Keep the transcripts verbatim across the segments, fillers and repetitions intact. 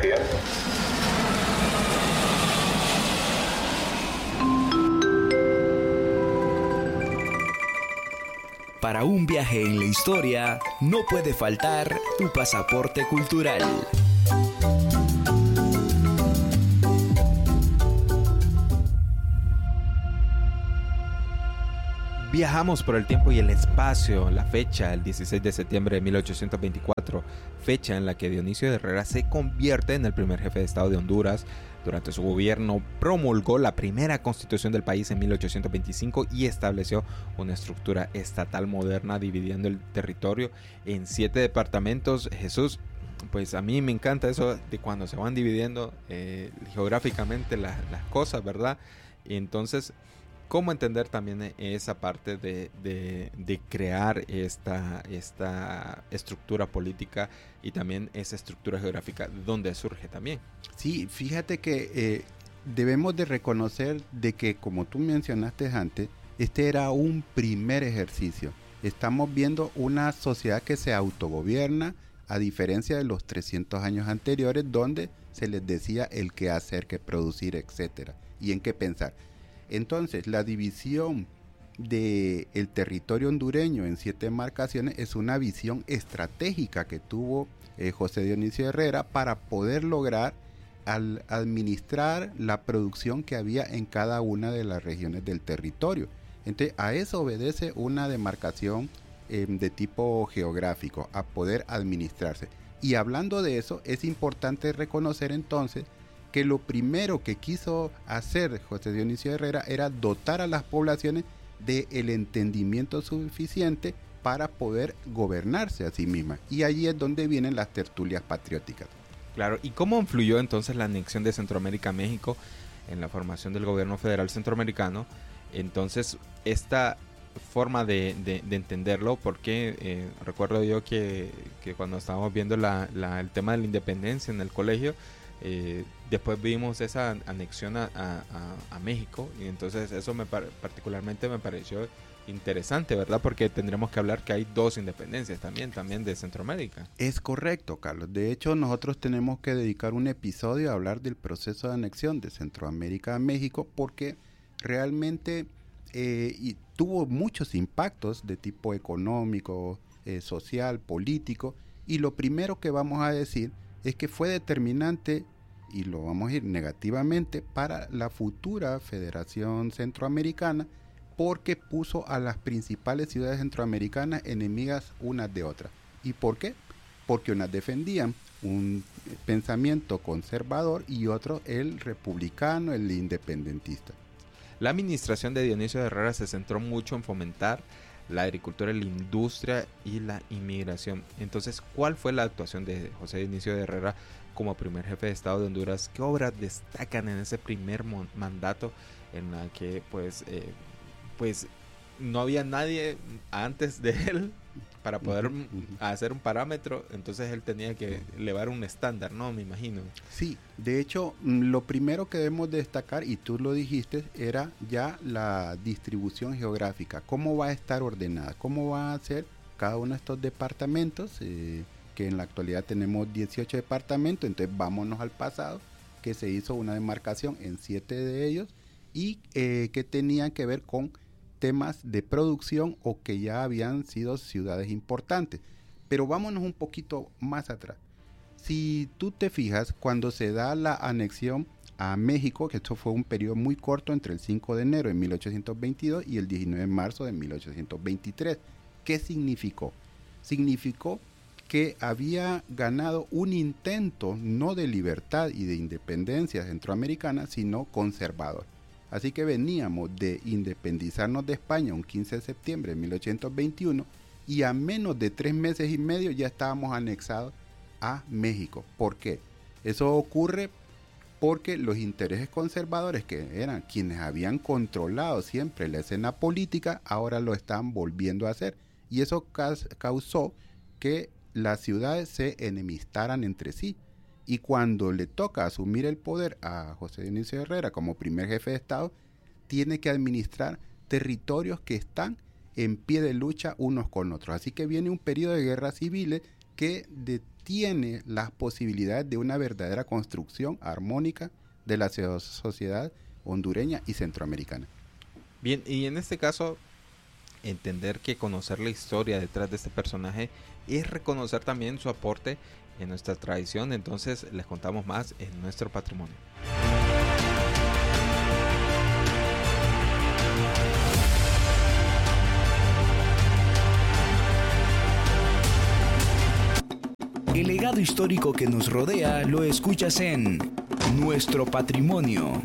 días. Para un viaje en la historia, no puede faltar tu pasaporte cultural. Viajamos por el tiempo y el espacio. La fecha, el dieciséis de septiembre de mil ochocientos veinticuatro, fecha en la que Dionisio de Herrera se convierte en el primer jefe de Estado de Honduras. Durante su gobierno promulgó la primera constitución del país en mil ochocientos veinticinco y estableció una estructura estatal moderna dividiendo el territorio en siete departamentos. Jesús, pues a mí me encanta eso de cuando se van dividiendo eh, geográficamente la, las cosas, ¿verdad? Y entonces, ¿cómo entender también esa parte de, de, de crear esta, esta estructura política y también esa estructura geográfica donde surge también? Sí, fíjate que eh, debemos de reconocer de que, como tú mencionaste antes, este era un primer ejercicio. Estamos viendo una sociedad que se autogobierna, a diferencia de los trescientos años anteriores, donde se les decía el qué hacer, qué producir, etcétera, y en qué pensar. Entonces, la división del territorio hondureño en siete demarcaciones es una visión estratégica que tuvo eh, José Dionisio Herrera para poder lograr al administrar la producción que había en cada una de las regiones del territorio. Entonces, a eso obedece una demarcación eh, de tipo geográfico, a poder administrarse. Y hablando de eso, es importante reconocer entonces que lo primero que quiso hacer José Dionisio Herrera era dotar a las poblaciones del entendimiento suficiente para poder gobernarse a sí mismas. Y allí es donde vienen las tertulias patrióticas. Claro, ¿y cómo influyó entonces la anexión de Centroamérica a México en la formación del gobierno federal centroamericano? Entonces, esta forma de, de, de entenderlo, porque eh, recuerdo yo que, que cuando estábamos viendo la, la, el tema de la independencia en el colegio, Eh, después vimos esa anexión a, a, a México, y entonces eso me particularmente me pareció interesante, ¿verdad? Porque tendremos que hablar que hay dos independencias también, también de Centroamérica. Es correcto, Carlos. De hecho, nosotros tenemos que dedicar un episodio a hablar del proceso de anexión de Centroamérica a México, porque realmente eh, y tuvo muchos impactos de tipo económico, eh, social, político, y lo primero que vamos a decir es que fue determinante, y lo vamos a ir negativamente, para la futura Federación Centroamericana, porque puso a las principales ciudades centroamericanas enemigas unas de otras. ¿Y por qué? Porque unas defendían un pensamiento conservador y otro el republicano, el independentista. La administración de Dionisio de Herrera se centró mucho en fomentar la agricultura, la industria y la inmigración. Entonces, ¿cuál fue la actuación de José Dionisio de Herrera como primer jefe de Estado de Honduras? ¿Qué obras destacan en ese primer mandato en la que pues, eh, pues no había nadie antes de él para poder uh-huh, uh-huh. hacer un parámetro? Entonces él tenía que elevar un estándar, ¿no? Me imagino. Sí, de hecho, lo primero que debemos destacar, y tú lo dijiste, era ya la distribución geográfica. ¿Cómo va a estar ordenada? ¿Cómo va a ser cada uno de estos departamentos? Eh, que en la actualidad tenemos dieciocho departamentos, entonces vámonos al pasado, que se hizo una demarcación en siete de ellos y eh, que tenían que ver con temas de producción o que ya habían sido ciudades importantes. Pero vámonos un poquito más atrás. Si tú te fijas, cuando se da la anexión a México, que esto fue un periodo muy corto entre el cinco de enero de mil ochocientos veintidós y el diecinueve de marzo de mil ochocientos veintitrés, ¿qué significó? Significó que había ganado un intento no de libertad y de independencia centroamericana, sino conservador. Así que veníamos de independizarnos de España un quince de septiembre de mil ochocientos veintiuno y a menos de tres meses y medio ya estábamos anexados a México. ¿Por qué? Eso ocurre porque los intereses conservadores, que eran quienes habían controlado siempre la escena política, ahora lo están volviendo a hacer. Y eso causó que las ciudades se enemistaran entre sí. Y cuando le toca asumir el poder a José Dionisio Herrera como primer jefe de Estado, tiene que administrar territorios que están en pie de lucha unos con otros. Así que viene un periodo de guerras civiles que de, tiene las posibilidades de una verdadera construcción armónica de la sociedad hondureña y centroamericana. Bien, y en este caso, entender que conocer la historia detrás de este personaje es reconocer también su aporte en nuestra tradición. Entonces les contamos más en nuestro patrimonio. El legado histórico que nos rodea lo escuchas en Nuestro Patrimonio.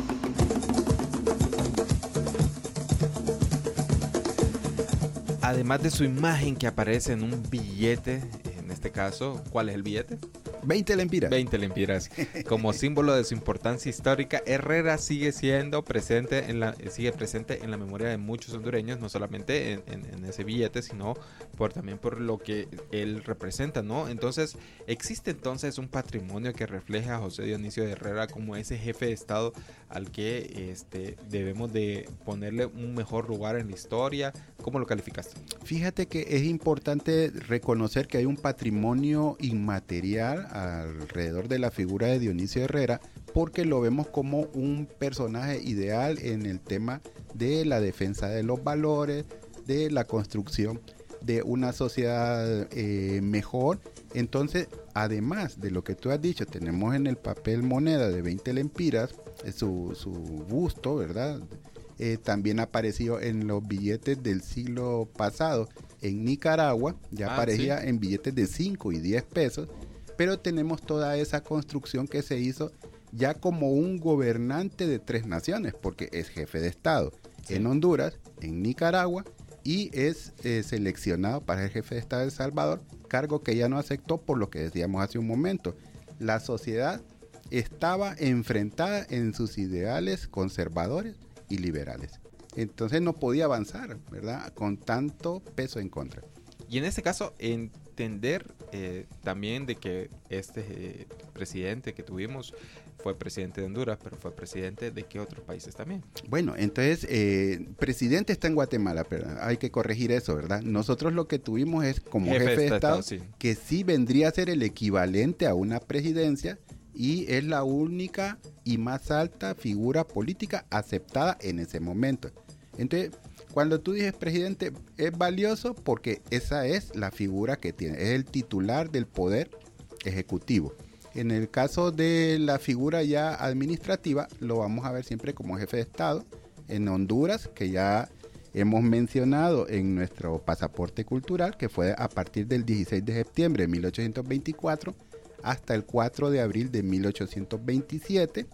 Además de su imagen que aparece en un billete, en este caso, ¿cuál es el billete? veinte lempiras. veinte lempiras. Como símbolo de su importancia histórica, Herrera sigue siendo presente en la sigue presente en la memoria de muchos hondureños, no solamente en, en, en ese billete, sino por también por lo que él representa, ¿no? Entonces, existe entonces un patrimonio que refleja a José Dionisio de Herrera como ese jefe de Estado al que este, debemos de ponerle un mejor lugar en la historia. ¿Cómo lo calificaste? Fíjate que es importante reconocer que hay un patrimonio inmaterial alrededor de la figura de Dionisio Herrera, porque lo vemos como un personaje ideal en el tema de la defensa de los valores, de la construcción de una sociedad eh, mejor. Entonces, además de lo que tú has dicho, tenemos en el papel moneda de veinte lempiras eh, su, su busto, ¿verdad? Eh, también apareció en los billetes del siglo pasado en Nicaragua, ya ah, aparecía ¿sí? en billetes de cinco y diez pesos, pero tenemos toda esa construcción que se hizo ya como un gobernante de tres naciones, porque es jefe de Estado sí. en Honduras, en Nicaragua, y es eh, seleccionado para ser jefe de Estado de El Salvador, cargo que ya no aceptó por lo que decíamos hace un momento. La sociedad estaba enfrentada en sus ideales conservadores y liberales. Entonces no podía avanzar, ¿verdad? Con tanto peso en contra. Y en este caso, entender eh, también de que este eh, presidente que tuvimos fue presidente de Honduras, pero fue presidente de qué otros países también. Bueno, entonces, eh, presidente está en Guatemala, pero hay que corregir eso, ¿verdad? Nosotros lo que tuvimos es como jefe, jefe de Estado, Estado sí. que sí vendría a ser el equivalente a una presidencia, y es la única y más alta figura política aceptada en ese momento. Entonces, cuando tú dices presidente, es valioso porque esa es la figura que tiene, es el titular del poder ejecutivo. En el caso de la figura ya administrativa, lo vamos a ver siempre como jefe de Estado. En Honduras, que ya hemos mencionado en nuestro pasaporte cultural, que fue a partir del dieciséis de septiembre de mil ochocientos veinticuatro hasta el cuatro de abril de mil ochocientos veintisiete,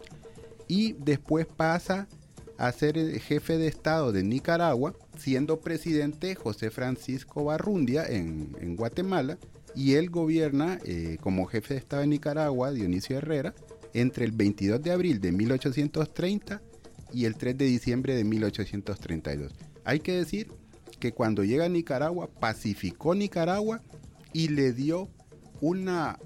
y después pasa a ser el jefe de Estado de Nicaragua, siendo presidente José Francisco Barrundia en, en Guatemala, y él gobierna eh, como jefe de Estado de Nicaragua, Dionisio Herrera, entre el veintidós de abril de mil ochocientos treinta y el tres de diciembre de mil ochocientos treinta y dos. Hay que decir que cuando llega a Nicaragua, pacificó Nicaragua y le dio un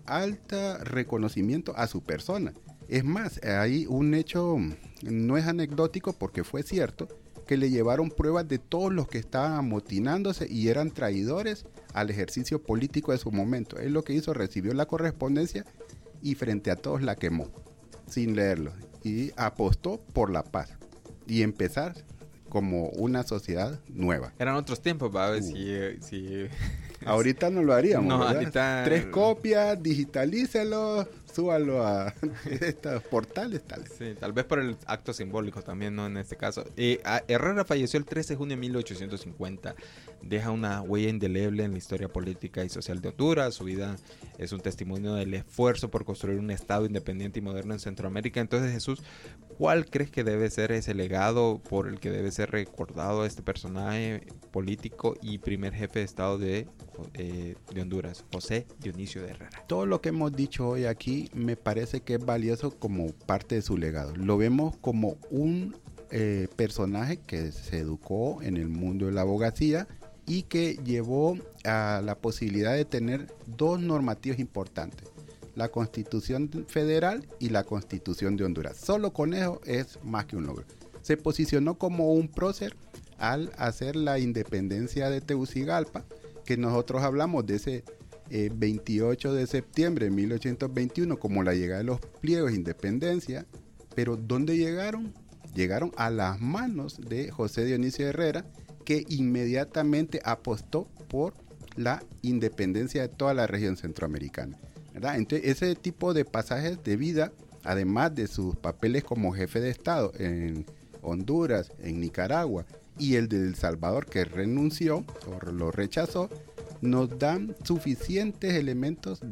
alto reconocimiento a su persona. Es más, hay un hecho, no es anecdótico porque fue cierto, que le llevaron pruebas de todos los que estaban amotinándose y eran traidores al ejercicio político de su momento. Él lo que hizo, recibió la correspondencia y frente a todos la quemó, sin leerlo, y apostó por la paz y empezar como una sociedad nueva. Eran otros tiempos, va a ver uh. si... si... Ahorita no lo haríamos, no, ¿verdad? ahorita... Tres copias, digitalícelo, súbalo a estos portales, tal. Sí, tal vez por el acto simbólico también, ¿no? En este caso. Eh, Herrera falleció el trece de junio de mil ochocientos cincuenta. Deja una huella indeleble en la historia política y social de Honduras. Su vida es un testimonio del esfuerzo por construir un Estado independiente y moderno en Centroamérica. Entonces, Jesús, ¿cuál crees que debe ser ese legado por el que debe ser recordado este personaje político y primer jefe de Estado de, eh, de Honduras, José Dionisio de Herrera? Todo lo que hemos dicho hoy aquí me parece que es valioso como parte de su legado. Lo vemos como un eh, personaje que se educó en el mundo de la abogacía y que llevó a la posibilidad de tener dos normativas importantes: la Constitución Federal y la Constitución de Honduras. Solo con eso es más que un logro. Se posicionó como un prócer al hacer la independencia de Tegucigalpa, que nosotros hablamos de ese eh, veintiocho de septiembre de mil ochocientos veintiuno como la llegada de los pliegos de independencia, pero ¿dónde llegaron? Llegaron a las manos de José Dionisio Herrera, que inmediatamente apostó por la independencia de toda la región centroamericana, ¿verdad? Entonces, ese tipo de pasajes de vida, además de sus papeles como jefe de Estado en Honduras, en Nicaragua, y el de El Salvador, que renunció o lo rechazó, nos dan suficientes elementos